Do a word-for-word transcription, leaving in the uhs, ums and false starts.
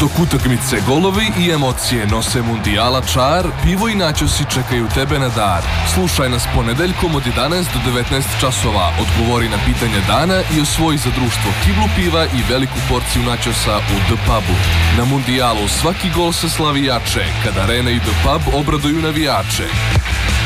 Dok utakmice, golovi i emocije nose mundijala čar, pivo i načosi čekaju tebe na dar. Slušaj nas ponedeljkom od jedanaest do devetnaest časova, odgovori na pitanje dana i osvoji za društvo kiblu piva i veliku porciju načosa u The Pubu. Na mundijalu svaki gol se slavi jače, kada Arena i The Pub obraduju navijače.